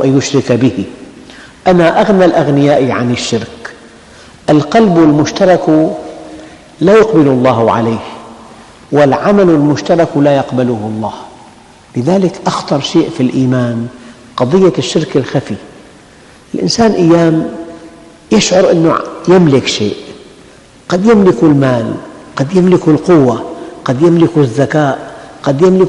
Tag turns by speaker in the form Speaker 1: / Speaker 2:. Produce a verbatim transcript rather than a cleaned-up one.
Speaker 1: أن يشرك به. أنا أغنى الأغنياء عن الشرك. القلب المشترك لا يقبل الله عليه، والعمل المشترك لا يقبله الله. لذلك أخطر شيء في الإيمان قضية الشرك الخفي. الإنسان أيام يشعر أنه يملك شيء، قد يملك المال، قد يملك القوة، قد يملك الذكاء، قد يملك